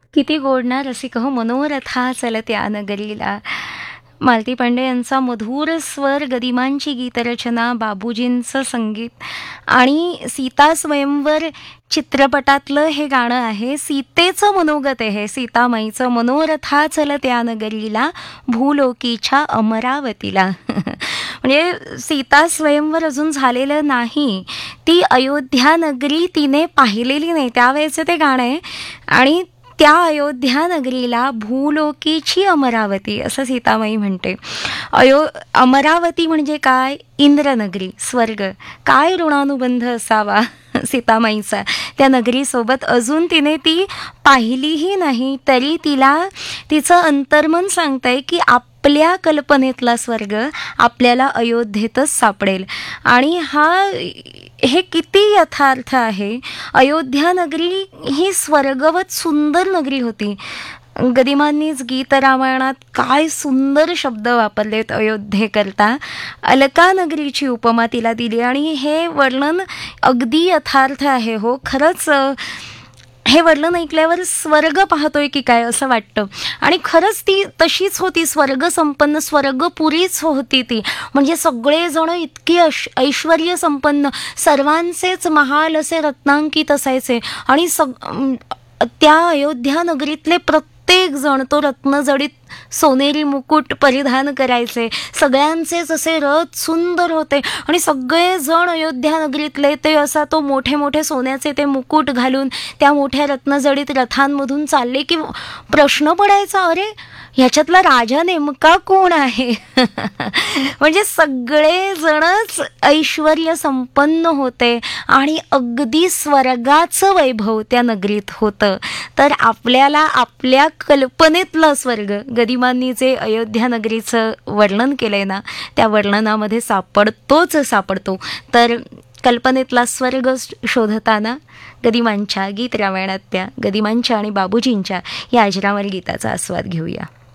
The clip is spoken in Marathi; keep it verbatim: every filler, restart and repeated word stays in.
किती गोड ना रसिक हो मनोरथा चलत्या नगरीला. मालती पांडे यांचा मधुर स्वर, गदिमांची गीतरचना, बाबूजींचं संगीत आणि सीता स्वयंवर चित्रपटातलं हे गाणं आहे. सीतेचं मनोगत आहे, सीतामाईचं. मनोरथा चलत्या नगरीला, भूलोकीच्या अमरावतीला. म्हणजे सीता स्वयंवर अजून झालेलं नाही, ती अयोध्या नगरी तिने पाहिलेली नाही, त्यावेळेचं ते गाणं आहे. आणि त्या अयोध्या नगरीला भूलोकीची अमरावती असं सीतामाई म्हणते. अयो अमरावती म्हणजे काय? इंद्रनगरी, स्वर्ग. काय ऋणानुबंध असावा सीतामाईचा त्या नगरीसोबत. अजून तिने ती पाहिलीही नाही, तरी तिला तिचं अंतर्मन सांगतंय की आपल्या कल्पनेतला स्वर्ग आपल्याला अयोध्येतच सापडेल. आणि हा हे किती यथार्थ आहे. अयोध्या नगरी ही स्वर्गवत सुंदर नगरी होती. गदिमांनीच गीत रामायणात काय सुंदर शब्द वापरलेत अयोध्येकरता. अलका नगरीची उपमा तिला दिली आणि हे वर्णन अगदी यथार्थ आहे हो. खरंच हे वर्णन ऐकल्यावर स्वर्ग पाहतोय की काय असं वाटतं. आणि खरंच ती तशीच होती, स्वर्ग संपन्न, स्वर्गपुरीच होती ती. म्हणजे सगळेजण इतकी ऐश ऐश्वर संपन्न, सर्वांचेच महाल असे रत्नांकित असायचे. आणि सग त्या अयोध्या नगरीतले प्रत्येक जण तो रत्नजडित सोनेरी मुकुट परिधान करायचे. सगळ्यांचेच असे रथ सुंदर होते आणि सगळे जण अयोध्या नगरीतले ते असा तो मोठे मोठे सोन्याचे ते मुकुट घालून त्या मोठ्या रत्नजडित रथांमधून चालले की प्रश्न पडायचा, अरे ह्याच्यातला राजा नेमका कोण आहे? म्हणजे सगळे जणच ऐश्वर्य संपन्न होते आणि अगदी स्वर्गाचं वैभव त्या नगरीत होतं. तर आपल्याला आपल्या कल्पनेतलं स्वर्ग गदिमांनी जे अयोध्या नगरीचं वर्णन केलंय ना, त्या वर्णनामध्ये सापडतोच सापडतो. तर कल्पनेतला स्वर्ग शोधताना गदिमांच्या गीत रामायणात त्या गदिमांच्या आणि बाबूजींच्या या अजरामर गीताचा आस्वाद घेऊया.